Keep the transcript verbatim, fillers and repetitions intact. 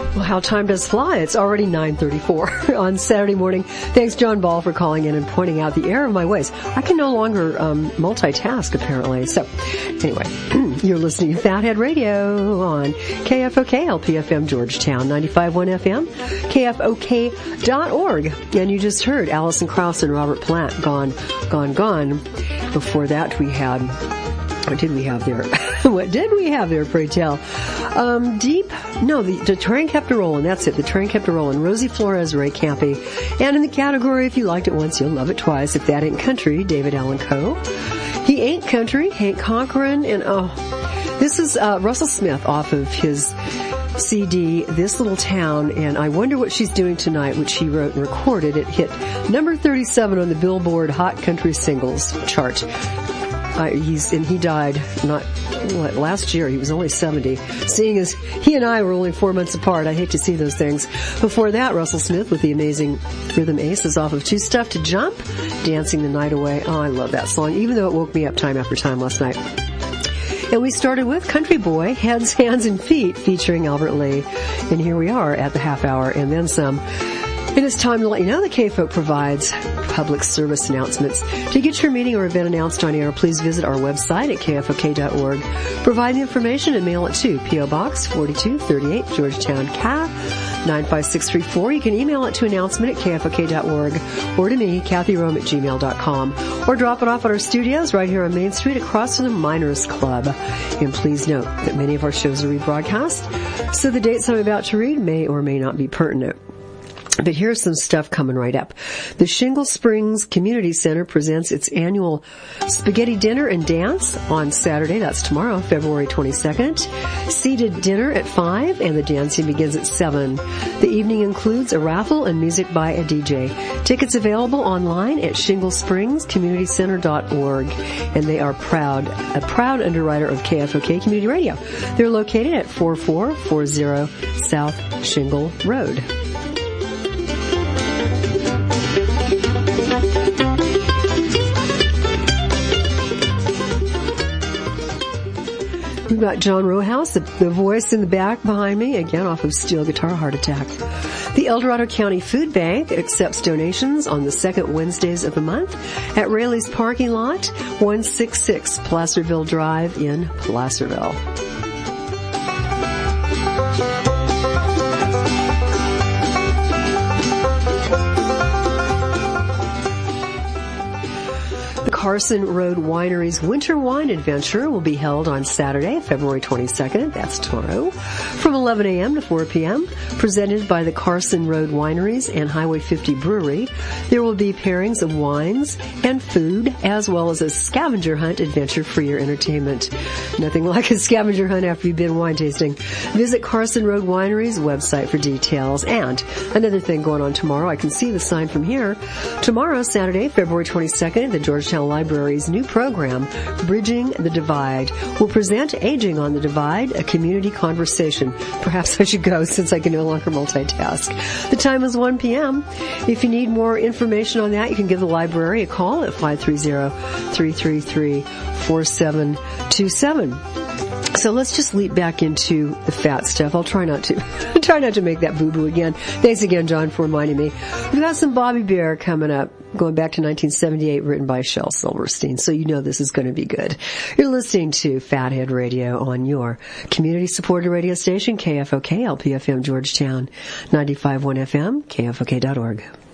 Well, how time does fly. It's already nine thirty-four on Saturday morning. Thanks, John Ball, for calling in and pointing out the error of my ways. I can no longer um, multitask, apparently. So, anyway, you're listening to Fathead Radio on K F O K, L P F M Georgetown, ninety-five point one F M, K F O K dot org. And you just heard Alison Krauss and Robert Plant, Gone, Gone, Gone. Before that, we had... What did we have there? What did we have there, pray tell? Um, deep, no, the, the train kept a rolling. That's it. The train kept a rolling. Rosie Flores, Ray Campy. And in the category, if you liked it once, you'll love it twice. If that ain't country, David Allan Coe. He ain't country, Hank Cochran. And oh, this is uh, Russell Smith off of his C D, This Little Town. And I Wonder What She's Doing Tonight, which he wrote and recorded. It hit number thirty-seven on the Billboard Hot Country Singles chart. Uh, he's and he died not what last year. He was only seventy. Seeing as he and I were only four months apart, I hate to see those things. Before that, Russell Smith with the amazing Rhythm Aces off of Too Stuff to Jump, Dancing the Night Away. Oh, I love that song, even though it woke me up time after time last night. And we started with Country Boy, Heads, Hands, and Feet, featuring Albert Lee. And here we are at the half hour and then some. It is time to let you know that K F O K provides public service announcements. To get your meeting or event announced on air, please visit our website at K F O K dot org. Provide the information and mail it to P O Box forty-two thirty-eight, Georgetown, C A nine five six three four. You can email it to announcement at K F O K dot org or to me, Kathy Rome at gmail dot com. Or drop it off at our studios right here on Main Street across from the Miners Club. And please note that many of our shows are rebroadcast, so the dates I'm about to read may or may not be pertinent. But here's some stuff coming right up. The Shingle Springs Community Center presents its annual Spaghetti Dinner and Dance on Saturday. That's tomorrow, February twenty-second. Seated dinner at five, and the dancing begins at seven. The evening includes a raffle and music by a D J. Tickets available online at shingle springs community center dot org. And they are proud, a proud underwriter of K F O K Community Radio. They're located at forty-four forty South Shingle Road. We've got John Rowehouse, the, the voice in the back behind me, again off of steel guitar heart attack. The El Dorado County Food Bank accepts donations on the second Wednesdays of the month at Raley's parking lot, one sixty-six Placerville Drive in Placerville. Carson Road Winery's Winter Wine Adventure will be held on Saturday, February twenty-second, that's tomorrow, from eleven a.m. to four p.m., presented by the Carson Road Wineries and Highway fifty Brewery. There will be pairings of wines and food, as well as a scavenger hunt adventure for your entertainment. Nothing like a scavenger hunt after you've been wine tasting. Visit Carson Road Winery's website for details. And another thing going on tomorrow, I can see the sign from here. Tomorrow, Saturday, February twenty-second, at the Georgetown Library's new program, Bridging the Divide, will present Aging on the Divide, a community conversation. Perhaps I should go since I can no longer multitask. The time is one p.m. If you need more information on that, you can give the library a call at five three zero, three three three, four seven two seven. So let's just leap back into the fat stuff. I'll try not to try not to make that boo-boo again. Thanks again, John, for reminding me. We've got some Bobby Bear coming up, going back to nineteen seventy-eight, written by Shel Silverstein. So you know this is going to be good. You're listening to Fathead Radio on your community-supported radio station, K F O K, L P F M Georgetown, ninety-five point one F M, K F O K dot org.